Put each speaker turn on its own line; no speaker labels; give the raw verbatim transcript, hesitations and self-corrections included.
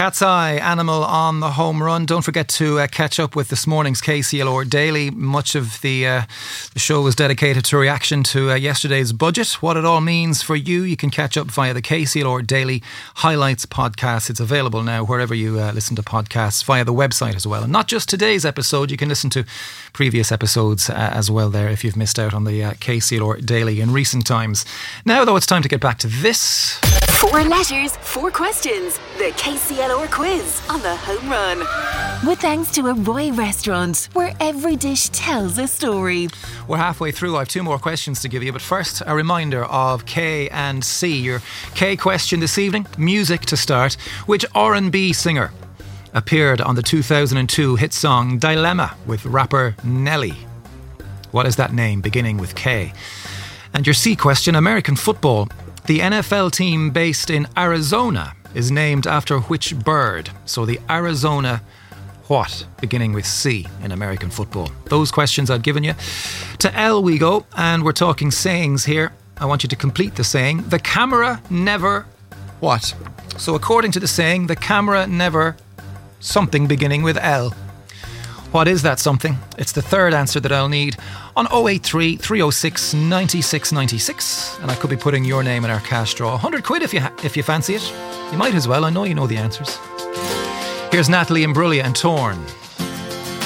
Cat's Eye, Animal on the Home Run. Don't forget to uh, catch up with this morning's K C L R Daily. Much of the, uh, the show was dedicated to reaction to uh, yesterday's budget. What it all means for you, you can catch up via the K C L R Daily Highlights podcast. It's available now wherever you uh, listen to podcasts, via the website as well. And not just today's episode, you can listen to previous episodes uh, as well there if you've missed out on the uh, K C L R Daily in recent times. Now, though, it's time to get back to this.
Four letters, four questions. The K C L R quiz on the Home Run. With thanks to a Roy restaurant, where every dish tells a story.
We're halfway through. I have two more questions to give you, but first, a reminder of K and C. Your K question this evening, music to start. Which R and B singer appeared on the two thousand two hit song Dilemma with rapper Nelly? What is that name beginning with K? And your C question, American football. The N F L team based in Arizona is named after which bird? So the Arizona what, beginning with C in American football? Those questions I've given you. To L we go, and we're talking sayings here. I want you to complete the saying. The camera never what? So according to the saying, the camera never something beginning with L. What is that something? It's the third answer that I'll need on oh eight three, three oh six, nine six nine six, and I could be putting your name in our cash draw. one hundred quid if you ha- if you fancy it. You might as well, I know you know the answers. Here's Natalie Imbruglia and Torn.